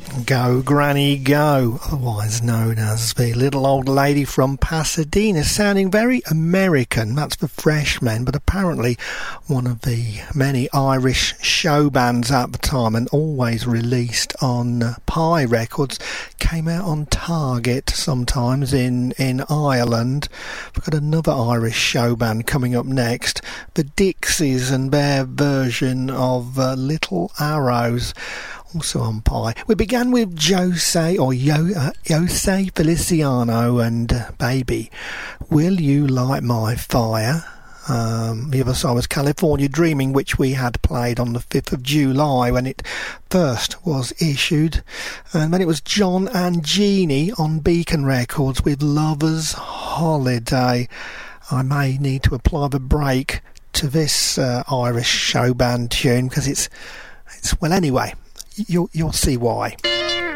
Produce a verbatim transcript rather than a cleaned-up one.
Go Granny Go, otherwise known as the little old lady from Pasadena, sounding very American. That's for Freshmen, but apparently one of the many Irish show bands at the time, and always released on uh, Pie Records. Came out on Target sometimes in, in Ireland. We've got another Irish show band coming up next, the Dixies, and their version of uh, Little Arrows, also on Pie. We began with Jose, or Yo, uh, Jose Feliciano and uh, Baby, Will You Light My Fire? Um, the other side was California Dreaming, which we had played on the fifth of July when it first was issued. And then it was John and Jeannie on Beacon Records with Lover's Holiday. I may need to apply the brake to this uh, Irish show band tune because it's, it's, well, anyway, you'll, you'll see why.